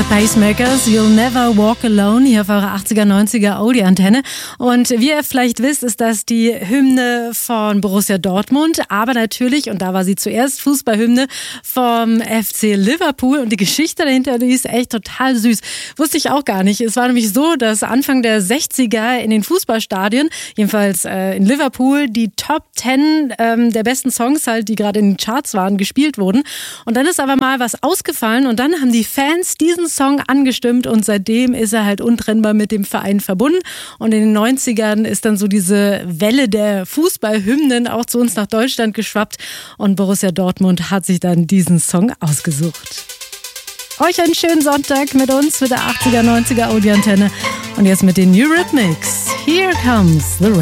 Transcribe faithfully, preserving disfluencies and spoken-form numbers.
The Pacemakers, You'll Never Walk Alone, hier auf eurer achtziger, neunziger Audi-Antenne. Und wie ihr vielleicht wisst, ist das die Hymne von Borussia Dortmund, aber natürlich, und da war sie zuerst, Fußballhymne vom F C Liverpool. Und die Geschichte dahinter, die ist echt total süß. Wusste ich auch gar nicht. Es war nämlich so, dass Anfang der sechziger in den Fußballstadien, jedenfalls äh, in Liverpool, die Top Ten ähm, der besten Songs halt, die gerade in den Charts waren, gespielt wurden. Und dann ist aber mal was ausgefallen und dann haben die Fans diesen Song angestimmt und seitdem ist er halt untrennbar mit dem Verein verbunden. Und in den neunzigern ist dann so diese Welle der Fußballhymnen auch zu uns nach Deutschland geschwappt und Borussia Dortmund hat sich dann diesen Song ausgesucht. Euch einen schönen Sonntag mit uns, mit der achtziger, neunziger Audi-Antenne und jetzt mit den Eurythmics. Here comes the rain.